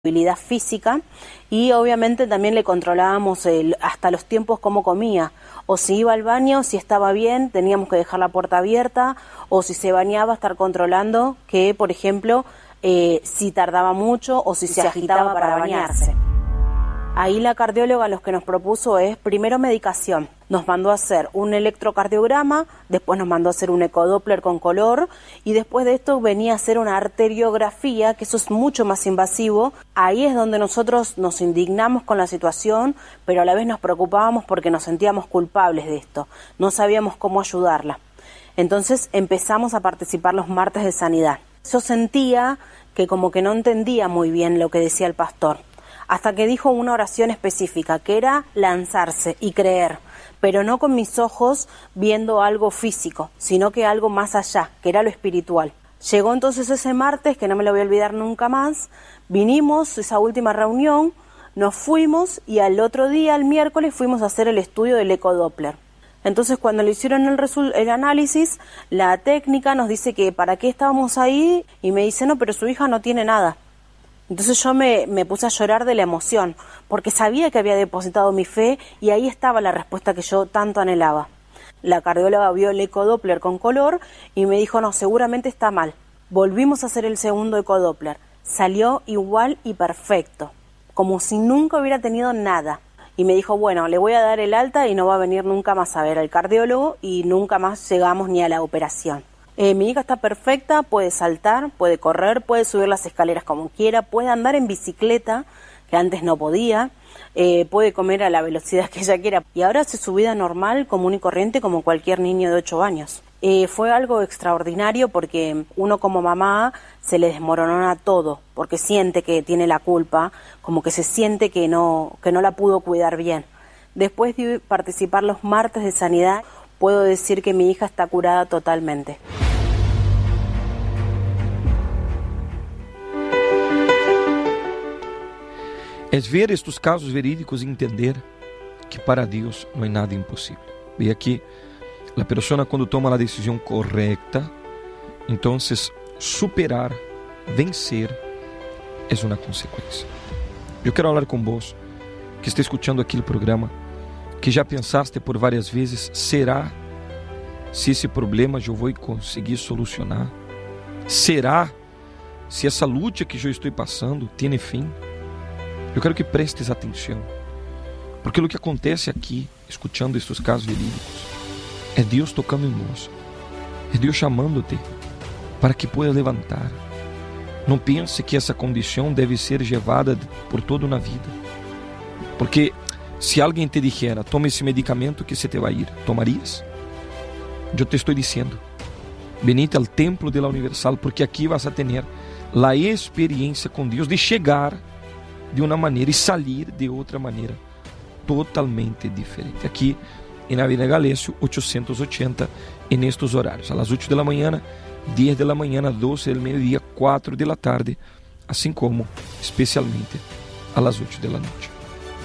habilidad física y obviamente también le controlábamos hasta los tiempos cómo comía, o si iba al baño, si estaba bien, teníamos que dejar la puerta abierta, o si se bañaba, estar controlando que, por ejemplo, si tardaba mucho o si se agitaba para bañarse. Ahí la cardióloga lo que nos propuso es primero medicación. Nos mandó a hacer un electrocardiograma, después nos mandó a hacer un ecodoppler con color y después de esto venía a hacer una arteriografía, que eso es mucho más invasivo. Ahí es donde nosotros nos indignamos con la situación, pero a la vez nos preocupábamos porque nos sentíamos culpables de esto. No sabíamos cómo ayudarla. Entonces empezamos a participar los martes de sanidad. Yo sentía que como que no entendía muy bien lo que decía el pastor, hasta que dijo una oración específica, que era lanzarse y creer, pero no con mis ojos viendo algo físico, sino que algo más allá, que era lo espiritual. Llegó entonces ese martes, que no me lo voy a olvidar nunca más, vinimos, esa última reunión, nos fuimos y al otro día, el miércoles, fuimos a hacer el estudio del ecodoppler. Entonces cuando le hicieron el análisis, la técnica nos dice que para qué estábamos ahí y me dice, no, pero su hija no tiene nada. Entonces yo me puse a llorar de la emoción, porque sabía que había depositado mi fe y ahí estaba la respuesta que yo tanto anhelaba. La cardióloga vio el ecodoppler con color y me dijo, no, seguramente está mal. Volvimos a hacer el segundo ecodoppler. Salió igual y perfecto, como si nunca hubiera tenido nada. Y me dijo, bueno, le voy a dar el alta y no va a venir nunca más a ver al cardiólogo y nunca más llegamos ni a la operación. Mi hija está perfecta, puede saltar, puede correr, puede subir las escaleras como quiera, puede andar en bicicleta, que antes no podía, puede comer a la velocidad que ella quiera. Y ahora hace su vida normal, común y corriente, como cualquier niño de 8 años. Fue algo extraordinario porque uno como mamá se le desmoronó todo, porque siente que tiene la culpa, como que se siente que no la pudo cuidar bien. Después de participar los martes de sanidad, puedo decir que mi hija está curada totalmente. Es ver estes casos verídicos e entender que para Deus não há nada impossível. E aqui, a pessoa quando toma a decisão correta, então superar, vencer, é uma consequência. Eu quero falar com vós, que está escutando aqui o programa, que já pensaste por várias vezes, será se esse problema eu vou conseguir solucionar? Será se essa luta que eu estou passando tem fim? Eu quero que prestes atenção, porque o que acontece aqui, escutando estes casos verídicos, é Deus tocando em nós, é Deus chamando-te para que puedas levantar. Não pense que essa condição deve ser levada por toda uma vida, porque se alguém te dijera, toma esse medicamento que se te vai ir, tomarias? Eu te estou dizendo, venite ao templo de la Universal, porque aqui vas a ter a experiência com Deus de chegar de uma maneira e sair de outra maneira totalmente diferente. Aqui em Avenida Galício 880, nestes horários, às 8 da manhã, 10 da manhã, 12 do meio-dia, 4 da tarde, assim como especialmente às 8 da noite.